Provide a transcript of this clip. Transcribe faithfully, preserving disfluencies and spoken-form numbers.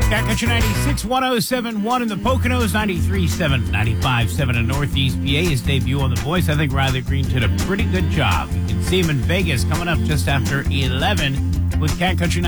Cat Country ninety-six, one oh seven point one in the Poconos, ninety-three point seven, ninety-five point seven in Northeast P A. His debut on The Voice. I think Riley Green did a pretty good job. You can see him in Vegas coming up just after eleven with Cat Country